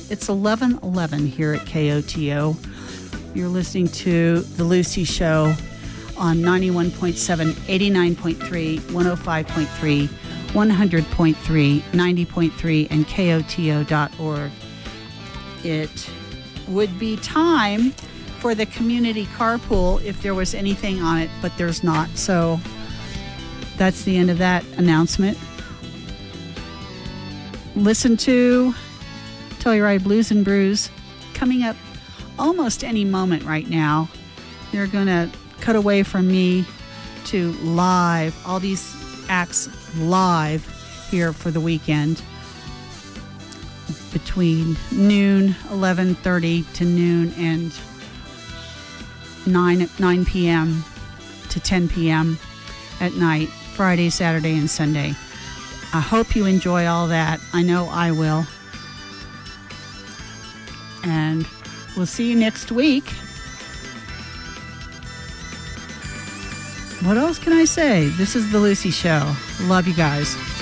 It's 11:11 here at KOTO. You're listening to The Lucy Show on 91.7, 89.3, 105.3, 100.3, 90.3, and KOTO.org. It would be time for the community carpool if there was anything on it, but there's not. So that's the end of that announcement. Listen to Telluride Blues and Brews coming up almost any moment right now. They're going to cut away from me to live, all these acts live here for the weekend between noon, 11:30 to noon, and 9 p.m. to 10 p.m. at night, Friday, Saturday, and Sunday. I hope you enjoy all that. I know I will. And we'll see you next week. What else can I say? This is The Lucy Show. Love you guys.